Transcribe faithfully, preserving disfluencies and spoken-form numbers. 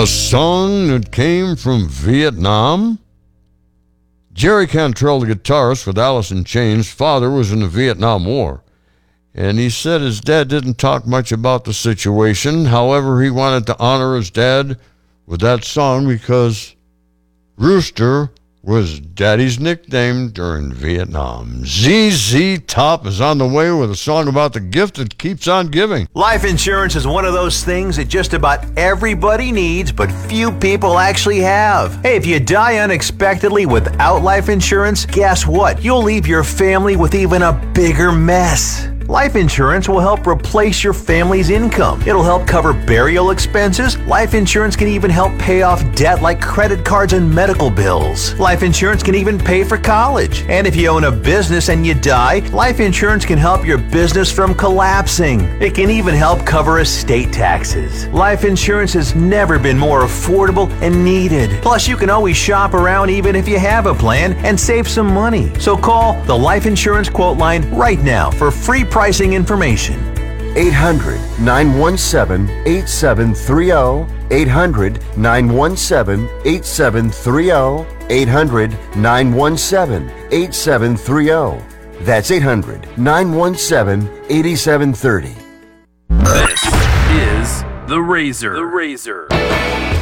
A song that came from Vietnam? Jerry Cantrell, the guitarist with Alice in Chains' father was in the Vietnam War. And he said his dad didn't talk much about the situation. However, he wanted to honor his dad with that song because Rooster was Daddy's nickname during Vietnam. Z Z Top is on the way with a song about the gift that keeps on giving. Life insurance is one of those things that just about everybody needs, but few people actually have. Hey, if you die unexpectedly without life insurance, guess what? You'll leave your family with even a bigger mess. Life insurance will help replace your family's income. It'll help cover burial expenses. Life insurance can even help pay off debt like credit cards and medical bills. Life insurance can even pay for college. And if you own a business and you die, life insurance can help your business from collapsing. It can even help cover estate taxes. Life insurance has never been more affordable and needed. Plus, you can always shop around even if you have a plan and save some money. So call the Life Insurance Quote Line right now for free pricing information. eight hundred, nine one seven, eight seven three zero. eight hundred, nine one seven, eight seven three zero. eight hundred, nine one seven, eight seven three zero. That's eight hundred, nine one seven, eight seven three zero. This is The Razor. The Razor.